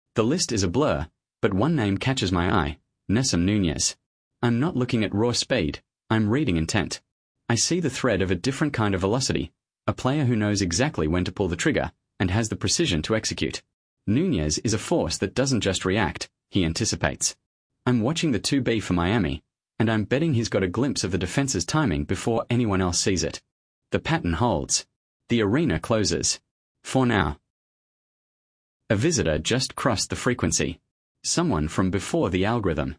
The list is a blur, but one name catches my eye, Nessim Nunez. I'm not looking at raw speed, I'm reading intent. I see the thread of a different kind of velocity, a player who knows exactly when to pull the trigger and has the precision to execute. Nunez is a force that doesn't just react, he anticipates. I'm watching the 2B for Miami, and I'm betting he's got a glimpse of the defense's timing before anyone else sees it. The pattern holds. The arena closes. For now. A visitor just crossed the frequency. Someone from before the algorithm.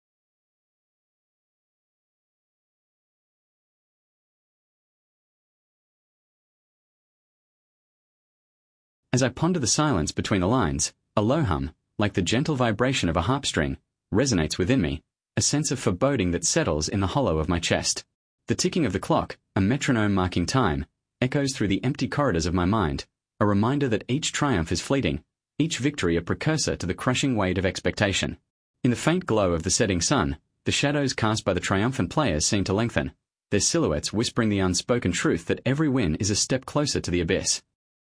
As I ponder the silence between the lines, a low hum, like the gentle vibration of a harp string, resonates within me, a sense of foreboding that settles in the hollow of my chest. The ticking of the clock, a metronome marking time, echoes through the empty corridors of my mind, a reminder that each triumph is fleeting, each victory a precursor to the crushing weight of expectation. In the faint glow of the setting sun, the shadows cast by the triumphant players seem to lengthen, their silhouettes whispering the unspoken truth that every win is a step closer to the abyss.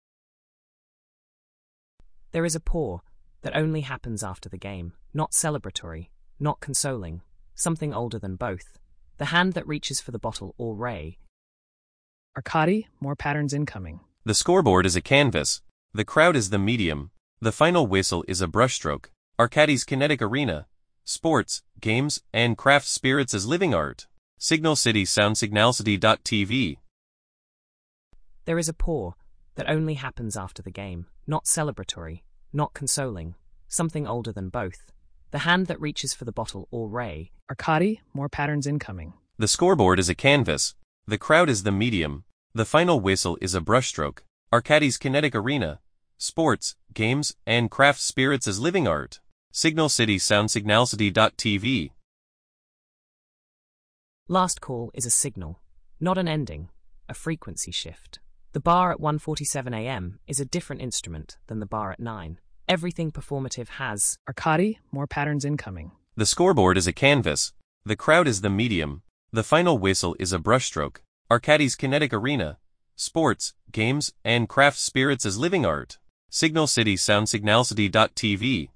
There is a pour that only happens after the game, not celebratory, not consoling, something older than both. The hand that reaches for the bottle or ray. Arkady, more patterns incoming. The scoreboard is a canvas. The crowd is the medium. The final whistle is a brushstroke. Arkady's kinetic arena. Sports, games, and craft spirits as living art. Signal City Sound Signalcity.tv. There is a pour that only happens after the game, not celebratory, not consoling, something older than both. The hand that reaches for the bottle or ray. Arkady, more patterns incoming. The scoreboard is a canvas. The crowd is the medium. The final whistle is a brushstroke. Arkady's kinetic arena. Sports, games, and craft spirits as living art. Signal City Sound Signalcity.tv. Last call is a signal, not an ending, a frequency shift. The bar at 1:47 a.m. is a different instrument than the bar at 9. Everything performative has. Arkady, more patterns incoming. The scoreboard is a canvas. The crowd is the medium. The final whistle is a brushstroke. Arkady's kinetic arena. Sports, games, and craft spirits as living art. Signal City Sound Signalcity.tv.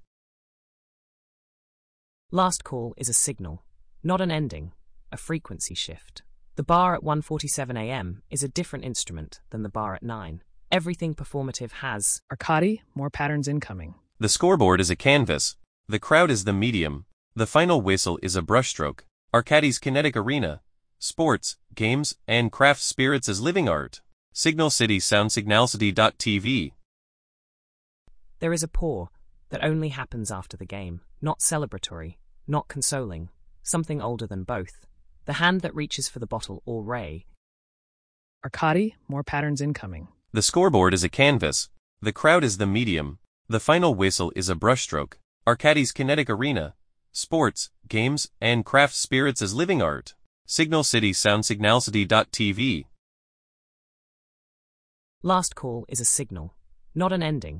Last call is a signal, not an ending, a frequency shift. The bar at 1:47 a.m. is a different instrument than the bar at 9. Everything performative has. Arkady, more patterns incoming. The scoreboard is a canvas. The crowd is the medium. The final whistle is a brushstroke. Arkady's kinetic arena. Sports, games, and craft spirits as living art. Signal City Sound Signalcity.tv. There is a pour that only happens after the game, not celebratory, not consoling, something older than both. The hand that reaches for the bottle or ray. Arkady, more patterns incoming. The scoreboard is a canvas. The crowd is the medium. The final whistle is a brushstroke. Arkady's kinetic arena. Sports, games, and craft spirits as living art. Signal City Sound Signalcity.tv. Last call is a signal, not an ending,